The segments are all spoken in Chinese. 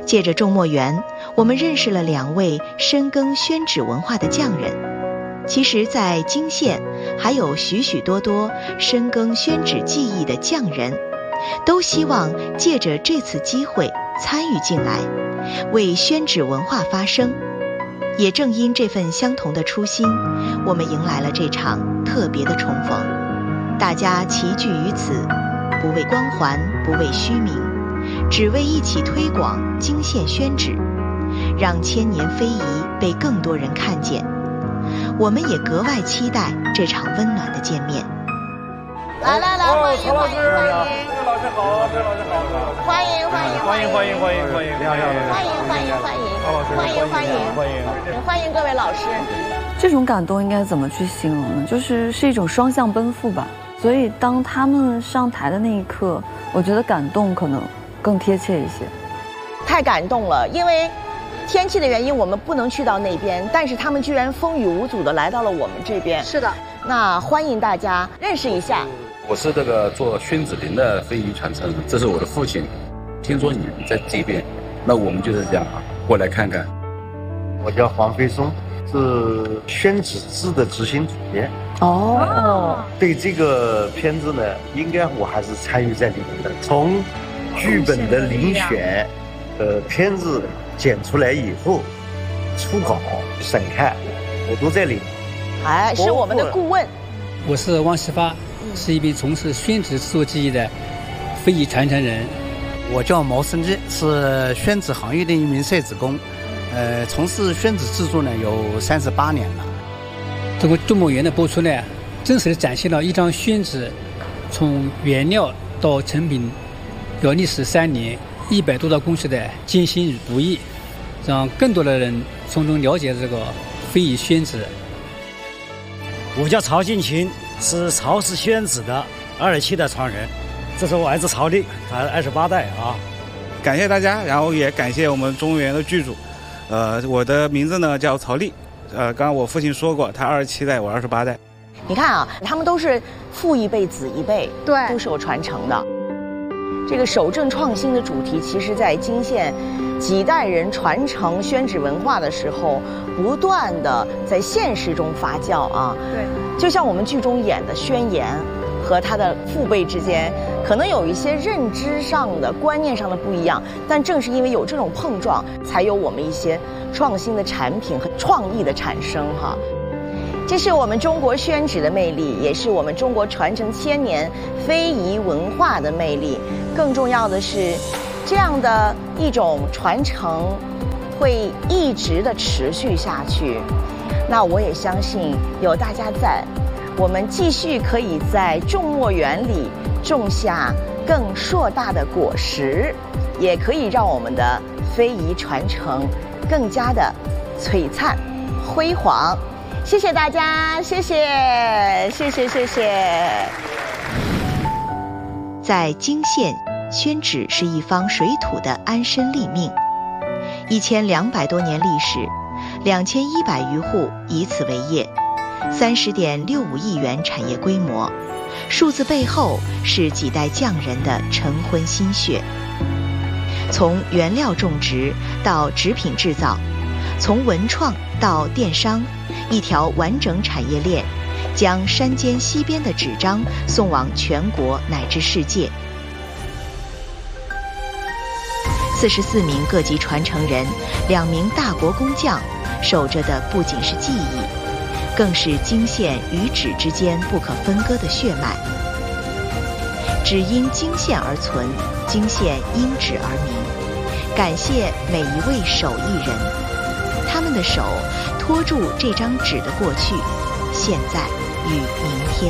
借着种墨园，我们认识了2位深耕宣纸文化的匠人。其实在泾县还有许许多多深耕宣纸技艺的匠人，都希望借着这次机会参与进来，为宣纸文化发声。也正因这份相同的初心，我们迎来了这场特别的重逢。大家齐聚于此，不为光环，不为虚名，只为一起推广泾县宣纸，让千年非遗被更多人看见。我们也格外期待这场温暖的见面。 来，欢迎， 曹老师，这个老师好，这个老师好， 欢迎， 你好， 欢迎各位老师。 这种感动应该怎么去形容呢？就是一种双向奔赴吧。所以当他们上台的那一刻，我觉得感动可能更贴切一些。 太感动了，因为天气的原因，我们不能去到那边，但是他们居然风雨无阻的来到了我们这边。 是的， 那欢迎大家认识一下。 我是这个做宣纸林的非遗传承人，这是我的父亲。听说你在这边，那我们就是这样过来看看。 我叫黄飞松，是宣纸志的执行主编。对这个片子呢，应该我还是参与在里面的。从剧本的遴选，片子剪出来以后，初稿、审看，我都在里面。 是我们的顾问。 我是汪希发，是一名从事宣纸制作技艺的非遗传承人。 我叫毛生基，是宣纸行业的一名赛纸工，从事宣纸制作呢有38年了。 这个种墨园的播出呢，真实地展现了一张宣纸从原料到成品要历时3年100多道工序的艰辛与不易，让更多的人从中了解这个非遗宣纸。 我叫曹进群，是曹氏宣纸的27代传人，这是我儿子曹立，他28代啊。 感谢大家，然后也感谢我们中原的剧组。我的名字呢叫曹立，刚刚我父亲说过，他27代，我28代。 你看啊，他们都是父一辈子一辈， 对， 都是有传承的。这个守正创新的主题，其实在泾县几代人传承宣纸文化的时候，不断的在现实中发酵啊。 对， 就像我们剧中演的宣言和他的父辈之间，可能有一些认知上的、观念上的不一样，但正是因为有这种碰撞，才有我们一些创新的产品和创意的产生哈。这是我们中国宣纸的魅力，也是我们中国传承1000年非遗文化的魅力。更重要的是，这样的一种传承会一直的持续下去。那我也相信有大家在，我们继续可以在种墨园里种下更硕大的果实，也可以让我们的非遗传承更加的璀璨辉煌。谢谢大家，谢谢。 在泾县，宣纸是一方水土的安身立命，1200多年历史，2100余户以此为业，30.65亿元产业规模，数字背后是几代匠人的晨昏心血。从原料种植到纸品制造，从文创到电商，一条完整产业链，将山间溪边的纸张送往全国乃至世界。44名各级传承人，2名大国工匠，守着的不仅是技艺，更是泾县与纸之间不可分割的血脉。只因泾县而存，泾县因纸而名。感谢每一位手艺人，他们的手托住这张纸的过去、现在与明天。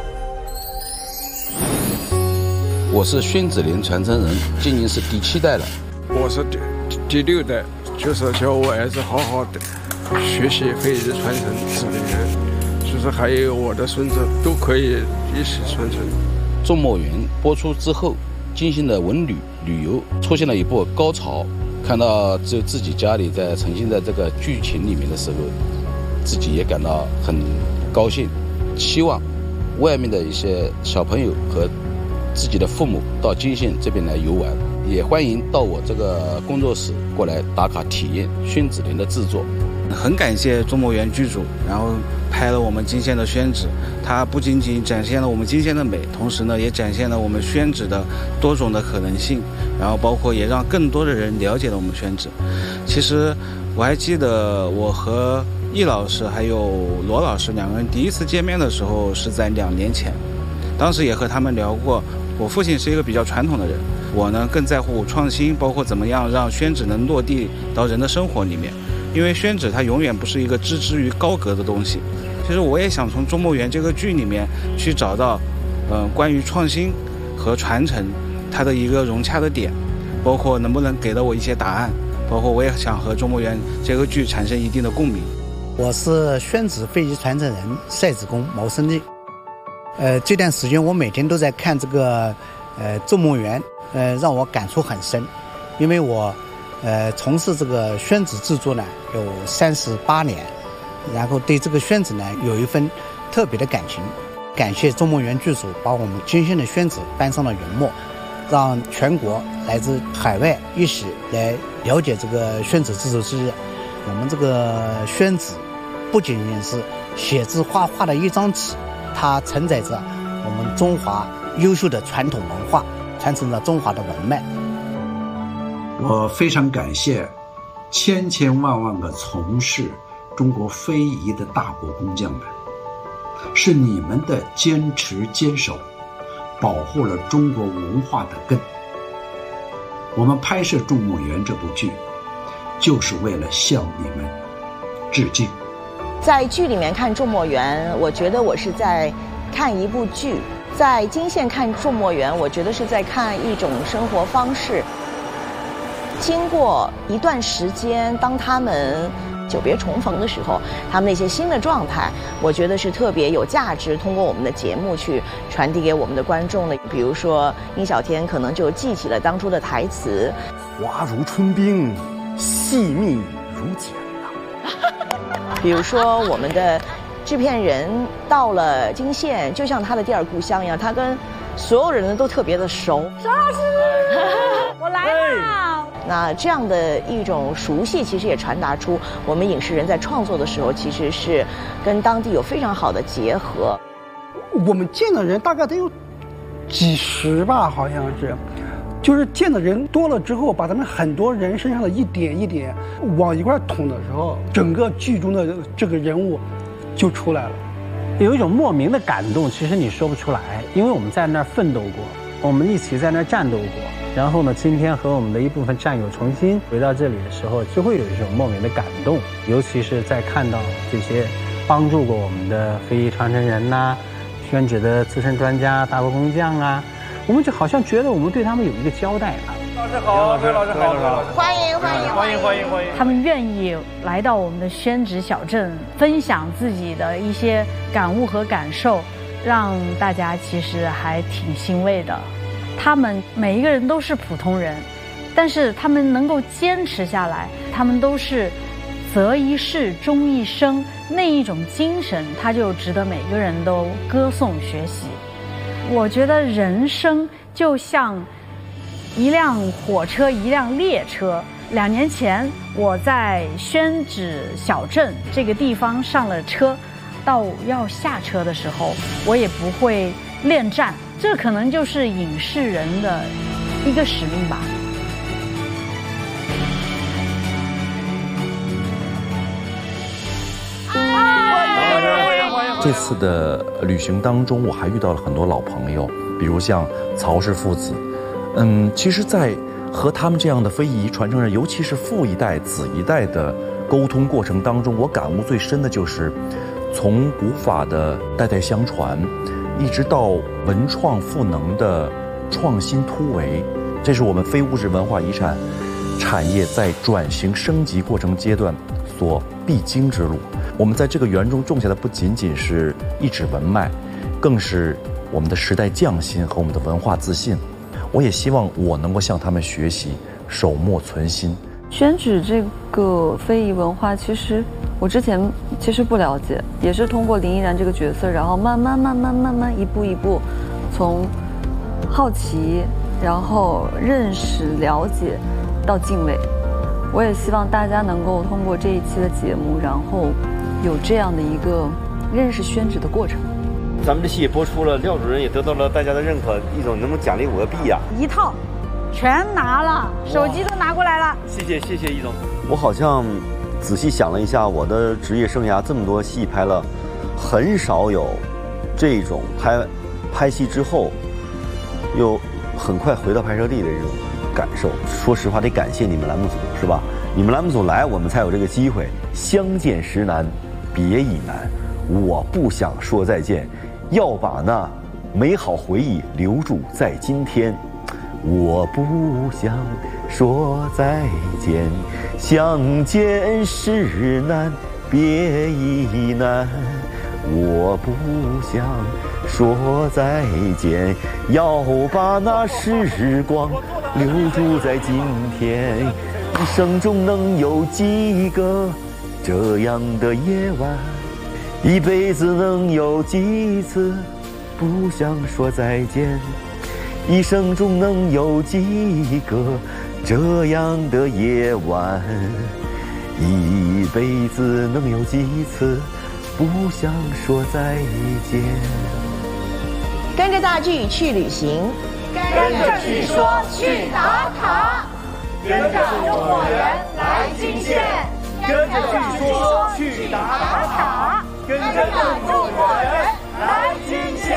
我是宣纸林传承人，今年是第7代了。 我是第6代，就是叫我儿子好好的学习非遗传承之类的，就是还有我的孙子都可以一起传承。 种墨园播出之后，泾县的文旅游出现了一波高潮。看到只有自己家里在沉浸在这个剧情里面的时候，自己也感到很高兴，希望外面的一些小朋友和自己的父母到泾县这边来游玩。 也欢迎到我这个工作室过来打卡体验宣纸莲的制作。 很感谢周墨园剧组，然后拍了我们金线的宣纸，它不仅仅展现了我们金线的美，同时呢也展现了我们宣纸的多种的可能性，然后包括也让更多的人了解了我们宣纸。其实我还记得我和易老师还有罗老师两个人第一次见面的时候是在2年前，当时也和他们聊过，我父亲是一个比较传统的人，我呢更在乎创新，包括怎么样让宣纸能落地到人的生活里面。因为宣纸它永远不是一个置之于高阁的东西。其实我也想从周墨园这个剧里面去找到关于创新和传承它的一个融洽的点，包括能不能给到我一些答案，包括我也想和周墨园这个剧产生一定的共鸣。 我是宣纸非遗传承人赛纸工毛胜利。这段时间我每天都在看这个周墨园，让我感触很深，因为我从事这个宣纸制作呢有38年，然后对这个宣纸呢有一份特别的感情。感谢周墨园剧组把我们金线的宣纸搬上了云墨，让全国来自海外一起来了解这个宣纸制作之日。我们这个宣纸不仅仅是写字画画的一张纸，它承载着我们中华优秀的传统文化，传承了中华的文脉。 我非常感谢千千万万个从事中国非遗的大国工匠们，是你们的坚持坚守，保护了中国文化的根。我们拍摄《周墨园》这部剧，就是为了向你们致敬。 在剧里面看《周墨园》，我觉得我是在看一部剧；在金线看《周墨园》，我觉得是在看一种生活方式。经过一段时间，当他们久别重逢的时候，他们那些新的状态，我觉得是特别有价值，通过我们的节目去传递给我们的观众的。比如说殷小天可能就记起了当初的台词： 滑如春冰，细密如茧呐。 比如说我们的制片人到了金线，就像他的第二故乡一样，他跟所有人都特别的熟。 佘老师，我来了。 那这样的一种熟悉，其实也传达出我们影视人在创作的时候，其实是跟当地有非常好的结合。 我们见的人大概得有几十吧，好像是，就是见的人多了之后，把他们很多人身上的一点一点往一块捅的时候，整个剧中的这个人物就出来了。 有一种莫名的感动，其实你说不出来，因为我们在那儿奋斗过，我们一起在那儿战斗过。然后呢，今天和我们的一部分战友重新回到这里的时候，就会有一种莫名的感动，尤其是在看到这些帮助过我们的非遗传承人呐、宣纸的资深专家、大国工匠啊，我们就好像觉得我们对他们有一个交代啊。 老师好，魏老师好， 欢迎欢迎欢迎欢迎欢迎！ 他们愿意来到我们的宣纸小镇，分享自己的一些感悟和感受，让大家其实还挺欣慰的。他们每一个人都是普通人，但是他们能够坚持下来，他们都是择一事终一生，那一种精神，他就值得每个人都歌颂学习。我觉得人生就像一辆火车，一辆列车。2年前我在宣纸小镇这个地方上了车，到要下车的时候，我也不会恋战。这可能就是影视人的一个使命吧。 这次的旅行当中，我还遇到了很多老朋友，比如像曹氏父子。其实在和他们这样的非遗传承人，尤其是父一代、子一代的沟通过程当中，我感悟最深的就是从古法的代代相传，一直到文创赋能的创新突围，这是我们非物质文化遗产产业在转型升级过程阶段所必经之路。我们在这个园中种下的不仅仅是一纸文脉，更是我们的时代匠心和我们的文化自信。我也希望我能够向他们学习，手墨存心。 宣纸这个非遗文化，其实我之前不了解，也是通过林依然这个角色，然后慢慢一步一步，从好奇， 然后认识、了解到敬畏。我也希望大家能够通过这一期的节目，然后有这样的一个认识宣纸的过程。 咱们这戏也播出了，廖主任也得到了大家的认可，易总能不能奖励5个币呀？ 一套全拿了，手机都拿过来了。 谢谢易总。我好像仔细想了一下，我的职业生涯这么多戏拍了，很少有这种拍戏之后又很快回到拍摄地的这种感受。说实话，得感谢你们栏目组，是吧？你们栏目组来，我们才有这个机会。相见时难，别亦难。我不想说再见，要把那美好回忆留住在今天。我不想说再见，相见时难，别亦难。我不想说再见，要把那时光留住在今天。一生中能有几个这样的夜晚，一辈子能有几次不想说再见，一生中能有几个这样的夜晚，一辈子能有几次不想说再见。 跟着大剧去旅行， 跟着剧说去打卡，跟着中国人来金县，跟着剧说去打卡，跟着中国人来金县。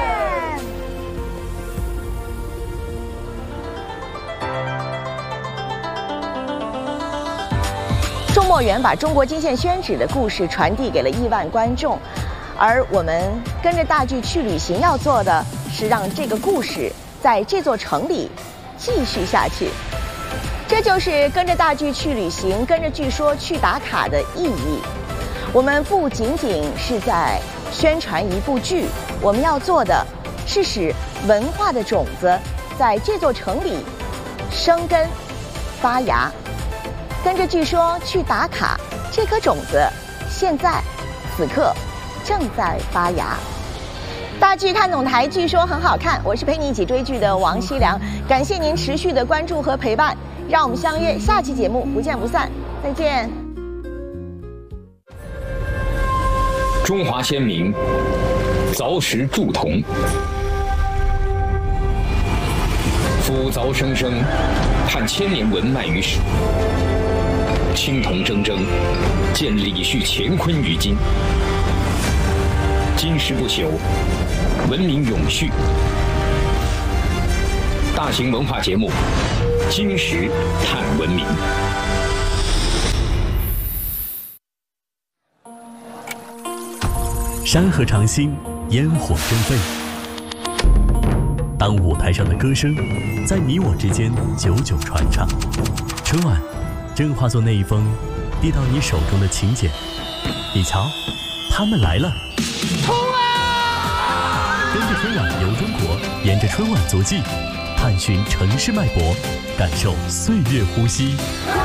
周墨园把中国金线宣纸的故事传递给了亿万观众，而我们跟着大剧去旅行要做的是让这个故事在这座城里继续下去。这就是跟着大剧去旅行，跟着剧说去打卡的意义。我们不仅仅是在宣传一部剧，我们要做的是使文化的种子在这座城里生根发芽。跟着剧说去打卡，这颗种子现在此刻正在发芽。大剧看懂台，剧说很好看，我是陪你一起追剧的王熙良，感谢您持续的关注和陪伴，让我们相约下期节目，不见不散，再见。 中华先民凿石铸铜，夫凿生生，探千年文脉于史。青铜铮铮，见李旭乾坤于今。金石不朽，文明永续。大型文化节目《金石探文明》。 山河长新，烟火争飞。当舞台上的歌声在你我之间久久传唱，春晚正化作那一封递到你手中的请柬。你瞧，他们来了！冲啊！跟着春晚游中国，沿着春晚足迹，探寻城市脉搏，感受岁月呼吸。